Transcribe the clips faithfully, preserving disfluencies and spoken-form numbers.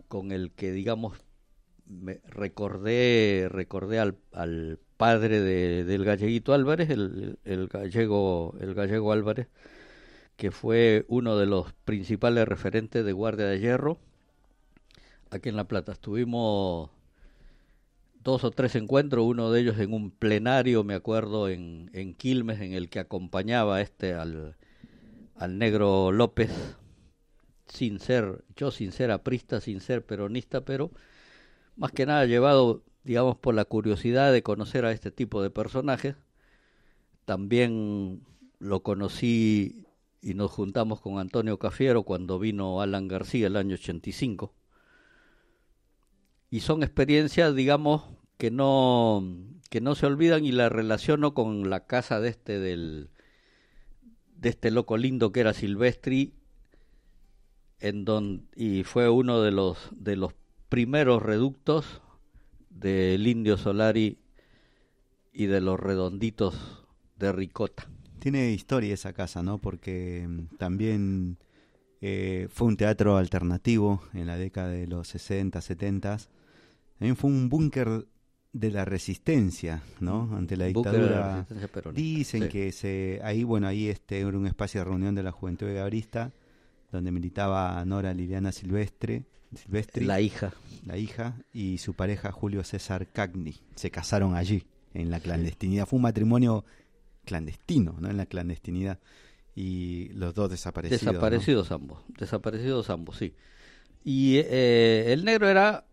con el que, digamos, me recordé, recordé al, al padre de, del galleguito Álvarez, el, el gallego, el gallego Álvarez, que fue uno de los principales referentes de Guardia de Hierro aquí en La Plata. Estuvimos dos o tres encuentros, uno de ellos en un plenario, me acuerdo, en, en Quilmes, en el que acompañaba este al, al negro López, sin ser, yo sin ser aprista, sin ser peronista, pero más que nada llevado, digamos, por la curiosidad de conocer a este tipo de personajes. También lo conocí y nos juntamos con Antonio Cafiero cuando vino Alan García el año ochenta y cinco. Y son experiencias, digamos, que no, que no se olvidan, y la relaciono con la casa de este del de este loco lindo que era Silvestri, en don, y fue uno de los de los primeros reductos del Indio Solari y de los redonditos de Ricota. Tiene historia esa casa, ¿no? Porque mm, también eh, fue un teatro alternativo en la década de los sesenta, setenta. También fue un búnker de la resistencia, ¿no? Ante la Búnker de la dictadura. resistencia peronista. Dicen Sí. que se ahí, bueno, ahí este era un espacio de reunión de la Juventud Gabrista, donde militaba Nora Liliana Silvestre, Silvestri, La hija. la hija, y su pareja Julio César Cagni. Se casaron allí, en la clandestinidad. Fue un matrimonio clandestino, ¿no? En la clandestinidad. Y los dos desaparecidos. Desaparecidos, ¿no? ambos. Desaparecidos ambos, sí. Y eh, el negro era...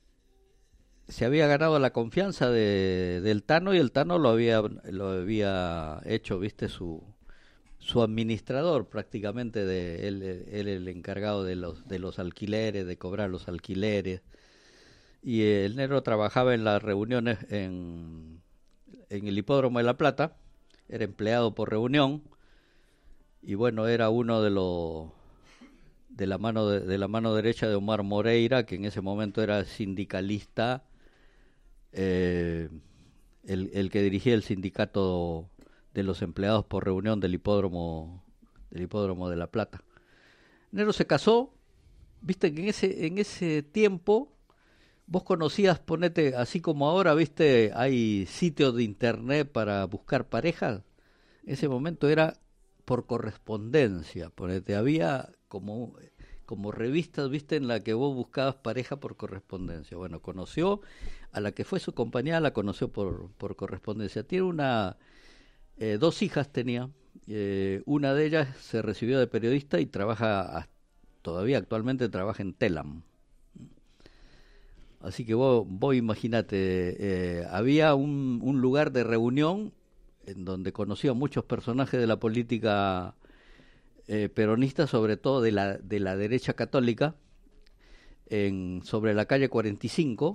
se había ganado la confianza de, del Tano, y el Tano lo había lo había hecho, viste, su su administrador prácticamente, de él, él el encargado de los de los alquileres, de cobrar los alquileres. Y el negro trabajaba en las reuniones en en el hipódromo de La Plata, era empleado por reunión, y bueno, era uno de los de la mano de, de la mano derecha de Omar Moreira, que en ese momento era sindicalista, eh, el, el que dirigía el sindicato de los empleados por reunión del hipódromo del hipódromo de La Plata. Nero se casó, viste que en ese en ese tiempo vos conocías, ponete, así como ahora, viste, hay sitios de internet para buscar parejas. En ese momento era por correspondencia, ponete, había como como revistas, viste, en la que vos buscabas pareja por correspondencia. Bueno, conoció a la que fue su compañera, la conoció por, por correspondencia. Tiene una, eh, dos hijas tenía, eh, una de ellas se recibió de periodista y trabaja, todavía actualmente trabaja en Telam. Así que vos, vos imaginate, eh, había un, un lugar de reunión en donde conoció a muchos personajes de la política eh, peronista, sobre todo de la, de la derecha católica, en, sobre la calle cuarenta y cinco,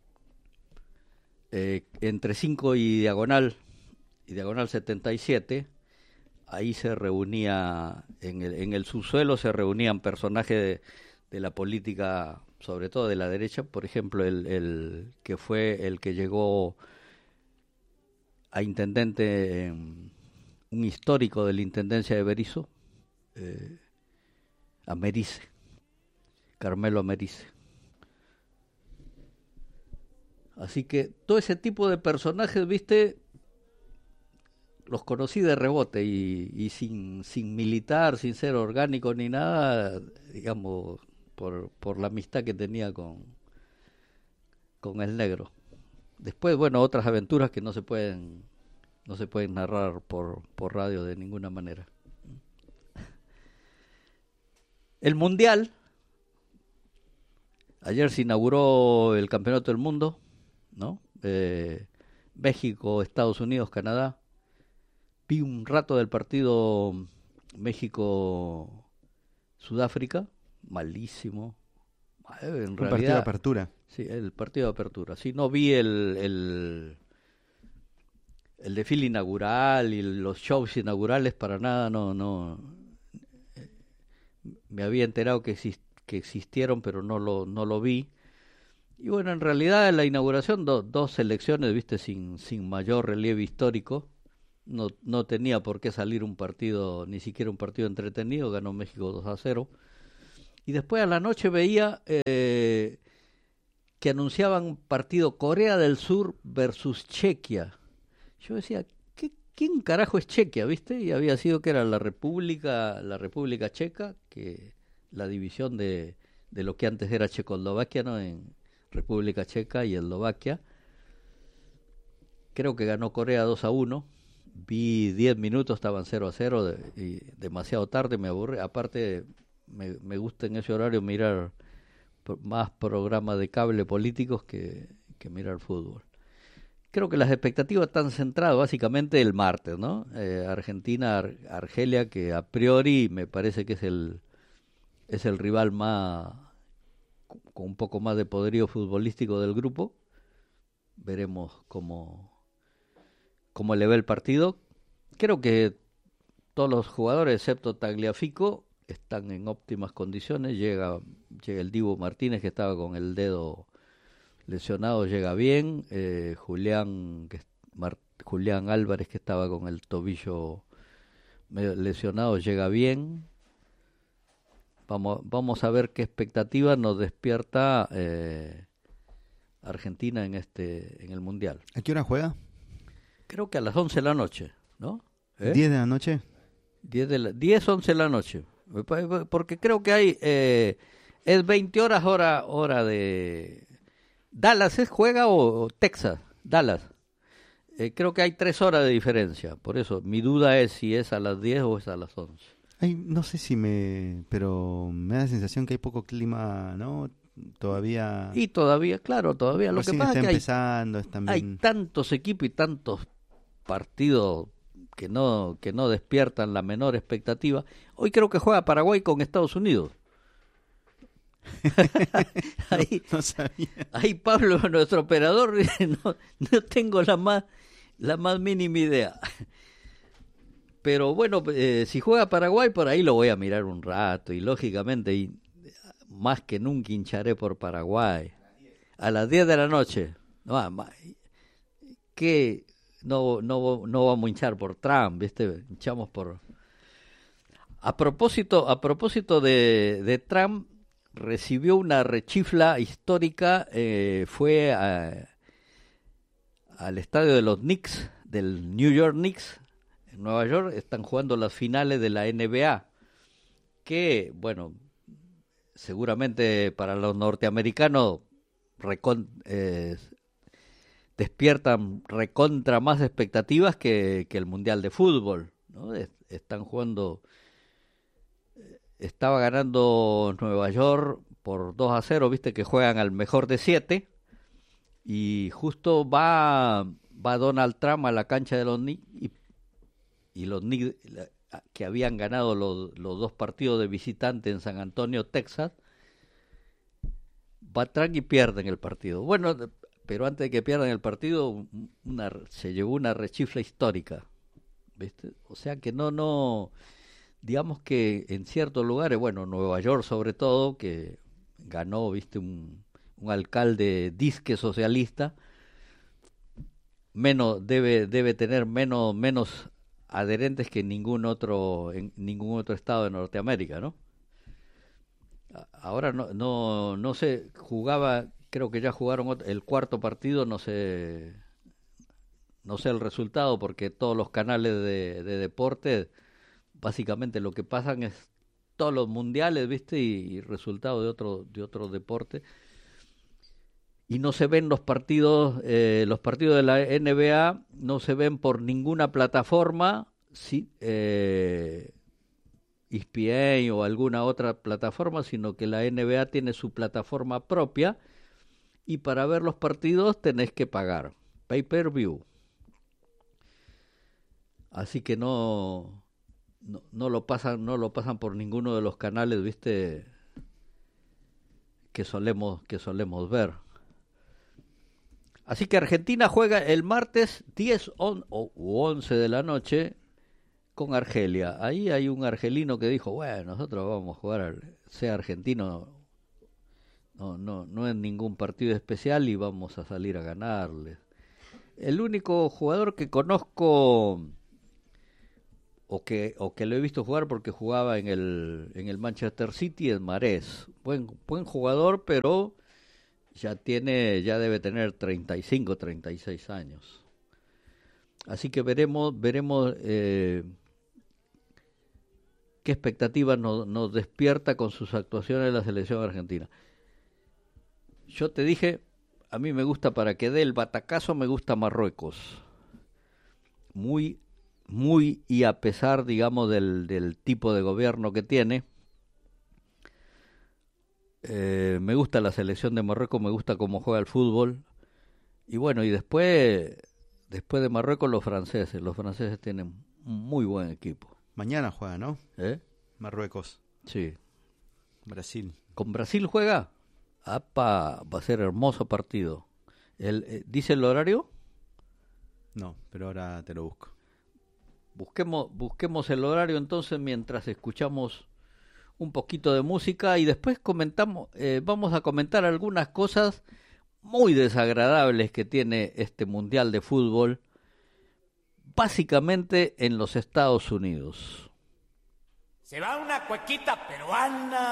eh, entre cinco y Diagonal, y Diagonal setenta y siete, ahí se reunía, en el, en el subsuelo se reunían personajes de, de la política, sobre todo de la derecha. Por ejemplo, el, el que fue el que llegó a intendente, eh, un histórico de la intendencia de Berisso, eh, Americe, Carmelo Americe. Así que todo ese tipo de personajes, viste, los conocí de rebote, y, y sin, sin militar, sin ser orgánico ni nada, digamos, por, por la amistad que tenía con, con el negro. Después, bueno, otras aventuras que no se pueden no se pueden narrar por, por radio de ninguna manera. El Mundial, ayer se inauguró el Campeonato del Mundo, ¿no? Eh, México, Estados Unidos, Canadá. Vi un rato del partido México-Sudáfrica, malísimo. En Un realidad, partido de apertura. Sí, el partido de apertura. Sí, no vi el, el, el desfile inaugural y los shows inaugurales para nada, no, no. Me había enterado que, exist, que existieron, pero no lo, no lo vi. Y bueno, en realidad en la inauguración do, dos selecciones, viste, sin, sin mayor relieve histórico. No, no tenía por qué salir un partido, ni siquiera un partido entretenido. Ganó México dos a cero. y después a la noche veía eh, que anunciaban partido Corea del Sur versus Chequia. Yo decía, ¿qué, ¿quién carajo es Chequia, viste? Y había sido que era la República, la República Checa, que la división de, de lo que antes era Checoslovaquia, ¿no? En República Checa y Eslovaquia. Creo que ganó Corea dos a uno. Vi diez minutos, estaban cero a cero de, y demasiado tarde, me aburre. Aparte, me, me gusta en ese horario mirar pro, más programas de cable políticos que, que mirar fútbol. Creo que las expectativas están centradas básicamente el martes, ¿no? Eh, Argentina, Ar, Argelia, que a priori me parece que es el, es el rival más, con un poco más de poderío futbolístico del grupo. Veremos cómo... cómo le ve el partido. Creo que todos los jugadores, excepto Tagliafico, están en óptimas condiciones. Llega, llega el Dibu Martínez, que estaba con el dedo lesionado, llega bien. Eh, Julián, que, Mar, Julián Álvarez, que estaba con el tobillo medio lesionado, llega bien. Vamos, vamos a ver qué expectativa nos despierta eh, Argentina en este en el Mundial. ¿A qué hora juega? Creo que a las once de la noche, ¿no? ¿Eh? ¿diez de la noche? diez, de la, diez, once de la noche. Porque creo que hay... Eh, es veinte horas hora hora de... ¿Dallas es juega o, o Texas? Dallas. Eh, creo que hay tres horas de diferencia. Por eso, mi duda es si es a las diez o es a las once. Ay, no sé si me... Pero me da la sensación que hay poco clima, ¿no? Todavía... Y todavía, claro, todavía. Lo que pasa está es que empezando, hay, es también... hay tantos equipos y tantos partidos que no que no despiertan la menor expectativa. Hoy creo que juega Paraguay con Estados Unidos. ahí, no, no sabía. Ahí Pablo, nuestro operador, no, no tengo la más la más mínima idea. Pero bueno, eh, si juega Paraguay, por ahí lo voy a mirar un rato y lógicamente y más que nunca hincharé por Paraguay. A las diez de la noche. No, ¿qué? No, no, no vamos a hinchar por Trump, ¿viste? Hinchamos por... A propósito, a propósito de, de Trump, recibió una rechifla histórica, eh, fue a, al estadio de los Knicks, del New York Knicks, en Nueva York, están jugando las finales de la N B A, que, bueno, seguramente para los norteamericanos recon, eh, despiertan recontra más expectativas que, que el Mundial de Fútbol, ¿no? Están jugando, estaba ganando Nueva York por dos a cero, viste que juegan al mejor de siete, y justo va, va Donald Trump a la cancha de los Knicks, y, y los Knicks, que habían ganado los, los dos partidos de visitante en San Antonio, Texas, va Trump y pierden el partido. Bueno, pero antes de que pierdan el partido, una, se llevó una rechifla histórica, ¿viste? O sea que no, no, digamos que en ciertos lugares, bueno, Nueva York sobre todo, que ganó, ¿viste? Un, un alcalde disque socialista, menos, debe, debe tener menos, menos adherentes que ningún otro, en ningún otro estado de Norteamérica, ¿no? Ahora no, no, no sé, jugaba... Creo que ya jugaron el cuarto partido, no sé no sé el resultado porque todos los canales de, de deporte básicamente lo que pasan es todos los mundiales, ¿viste? Y, y resultados de otro de otro deporte. Y no se ven los partidos eh, los partidos de la N B A no se ven por ninguna plataforma, sí, eh, E S P N o alguna otra plataforma, sino que la N B A tiene su plataforma propia. Y para ver los partidos tenés que pagar pay-per-view. Así que no, no no lo pasan no lo pasan por ninguno de los canales, ¿viste? que solemos que solemos ver. Así que Argentina juega el martes diez o once de la noche con Argelia. Ahí hay un argelino que dijo, bueno, nosotros vamos a jugar al sea argentino. No, no, no es ningún partido especial y vamos a salir a ganarles. El único jugador que conozco o que o que lo he visto jugar porque jugaba en el en el Manchester City en Marés. Buen buen jugador, pero ya tiene ya debe tener treinta y cinco, treinta y seis años. Así que veremos veremos eh, qué expectativas nos, nos despierta con sus actuaciones en la selección argentina. Yo te dije, a mí me gusta, para que dé el batacazo, me gusta Marruecos. Muy, muy, y a pesar, digamos, del, del tipo de gobierno que tiene, eh, me gusta la selección de Marruecos, me gusta cómo juega el fútbol. Y bueno, y después, después de Marruecos, los franceses. Los franceses tienen un muy buen equipo. Mañana juega, ¿no? ¿Eh? Marruecos. Sí. Brasil. ¿Con Brasil juega? Apa, va a ser hermoso partido. El, eh, ¿Dice el horario? No, pero ahora te lo busco. Busquemos, busquemos el horario entonces mientras escuchamos un poquito de música y después comentamos, eh, vamos a comentar algunas cosas muy desagradables que tiene este Mundial de Fútbol, básicamente en los Estados Unidos. Se va una cuequita peruana.